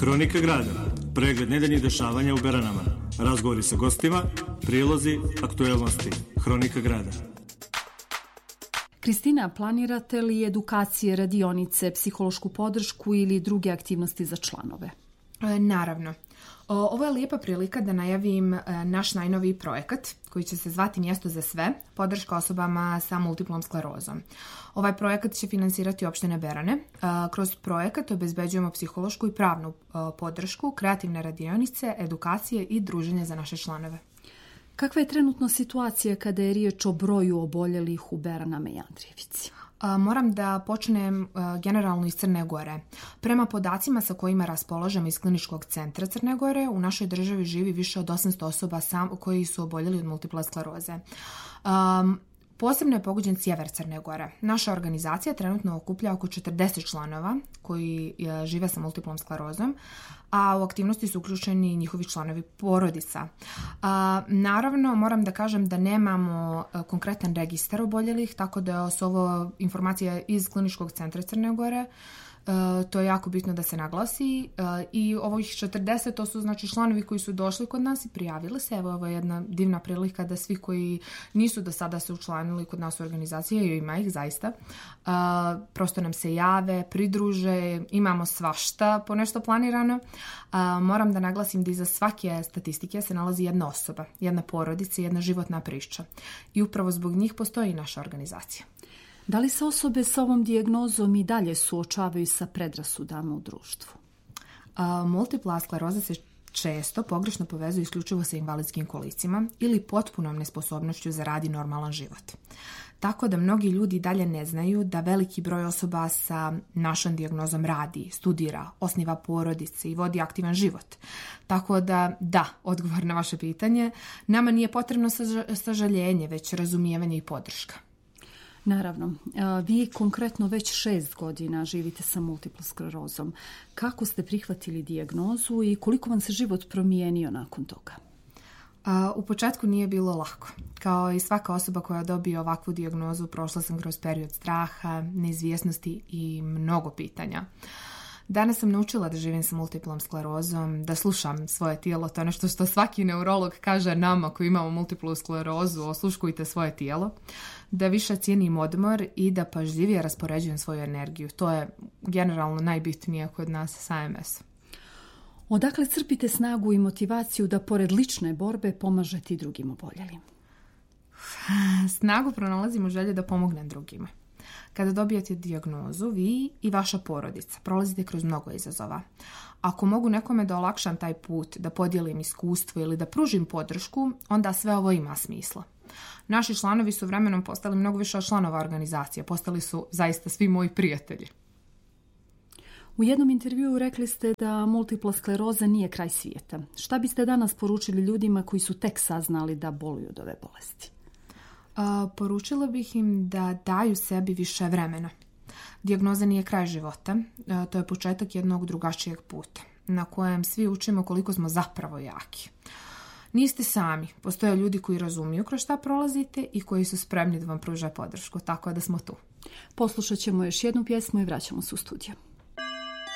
Hronika grada, pregled nedeljnih dešavanja u Beranama, razgovori sa gostima, prilozi, aktuelnosti. Hronika grada. Kristina, planirate li edukacije, radionice, psihološku podršku ili druge aktivnosti za članove? Naravno. Ovo je lijepa prilika da najavim naš najnoviji projekat koji će se zvati Mjesto za sve, podrška osobama sa multiplom sklerozom. Ovaj projekat će finansirati opštine Berane. Kroz projekat obezbeđujemo psihološku i pravnu podršku, kreativne radionice, edukacije i druženje za naše članove. Kakva je trenutno situacija kada je riječ o broju oboljelih u Beranama i Andrijevici? Moram da počnem generalno iz Crne Gore. Prema podacima sa kojima raspolažemo iz Kliničkog centra Crne Gore, u našoj državi živi više od 800 osoba koji su oboljeli od multiple skleroze. Posebno je pogođen sjever Crne Gore. Naša organizacija trenutno okuplja oko 40 članova koji žive sa multiplom sklerozom, a u aktivnosti su uključeni njihovi članovi porodica. Naravno, moram da kažem da nemamo konkretan registar oboljelih, tako da su ovo informacije iz Kliničkog centra Crne Gore. To je jako bitno da se naglasi i ovih 40 to su znači članovi koji su došli kod nas i prijavili se. Evo, ovo je jedna divna prilika da svi koji nisu do sada se učlanili kod nas u organizaciji, ima ih zaista, prosto nam se jave, pridruže, imamo svašta po nešto planirano. Moram da naglasim da iza svake statistike se nalazi jedna osoba, jedna porodica, jedna životna priča i upravo zbog njih postoji naša organizacija. Da li se osobe sa ovom dijagnozom i dalje suočavaju sa predrasudama u društvu? Multipla skleroza se često pogrešno povezuje isključivo sa invalidskim kolicima ili potpunom nesposobnošću za rad i normalan život. Tako da mnogi ljudi dalje ne znaju da veliki broj osoba sa našom dijagnozom radi, studira, osniva porodice i vodi aktivan život. Tako da, odgovor na vaše pitanje, nama nije potrebno sažaljenje, već razumijevanje i podrška. Naravno, vi konkretno već 6 godina živite sa multiplom sklerozom. Kako ste prihvatili dijagnozu i koliko vam se život promijenio nakon toga? U početku nije bilo lako. Kao i svaka osoba koja dobije ovakvu dijagnozu, prošla sam kroz period straha, neizvjesnosti i mnogo pitanja. Danas sam naučila da živim sa multiplom sklerozom, da slušam svoje tijelo, to je nešto što svaki neurolog kaže nama koji imamo multiplu sklerozu, osluškujte svoje tijelo, da više cijenim odmor i da pažljivije raspoređujem svoju energiju. To je generalno najbitnije kod nas sa MS-om. Odakle crpite snagu i motivaciju da pored lične borbe pomažete i drugim oboljelim? Snagu pronalazim u želji da pomognem drugima. Kada dobijete dijagnozu, vi i vaša porodica prolazite kroz mnogo izazova. Ako mogu nekome da olakšam taj put, da podijelim iskustvo ili da pružim podršku, onda sve ovo ima smisla. Naši članovi su vremenom postali mnogo više od članova organizacije. Postali su zaista svi moji prijatelji. U jednom intervjuu rekli ste da multipla skleroza nije kraj svijeta. Šta biste danas poručili ljudima koji su tek saznali da boluju od ove bolesti? Poručila bih im da daju sebi više vremena. Dijagnoza nije kraj života, to je početak jednog drugačijeg puta, na kojem svi učimo koliko smo zapravo jaki. Niste sami, postoje ljudi koji razumiju kroz šta prolazite i koji su spremni da vam pruže podršku, tako da smo tu. Poslušat ćemo još jednu pjesmu i vraćamo se u studio.